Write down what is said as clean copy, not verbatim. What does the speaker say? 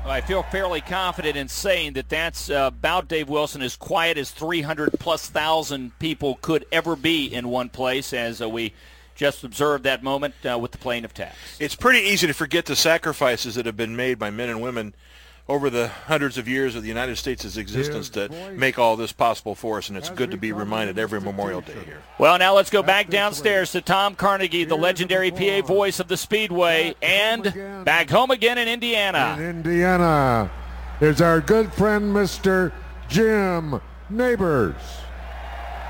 I feel fairly confident in saying that that's about, Dave Wilson, as quiet as 300,000+ people could ever be in one place, as we just observed that moment with the playing of taps. It's pretty easy to forget the sacrifices that have been made by men and women over the hundreds of years of the United States' existence to make all this possible for us, and it's good to be reminded every Memorial Day here. Well, now let's go back downstairs to Tom Carnegie, the legendary PA voice of the Speedway, and back home again in Indiana. In Indiana is our good friend, Mr. Jim Neighbors.